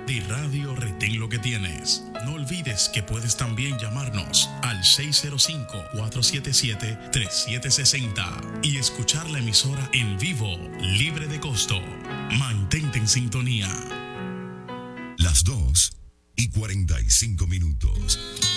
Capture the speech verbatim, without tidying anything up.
de Radio Retén Lo Que Tienes. No olvides que puedes también llamarnos al seis cero cinco, cuatro siete siete, tres siete seis cero y escuchar la emisora en vivo, libre de costo. Mantente en sintonía. Las dos y cuarenta y cinco minutos.